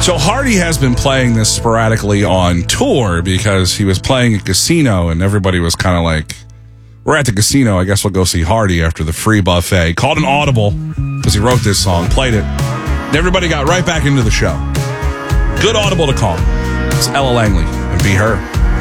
So Hardy has been playing this sporadically on tour because he was playing a casino and everybody was kind of like, we're at the casino, I guess we'll go see Hardy after the free buffet. Called an audible because he wrote this song, played it. And everybody got right back into the show. Good audible to call. It's Ella Langley and Be Her.